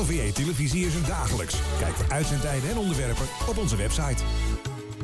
OVA Televisie is een dagelijks. Kijk voor uitzendtijden en onderwerpen op onze website.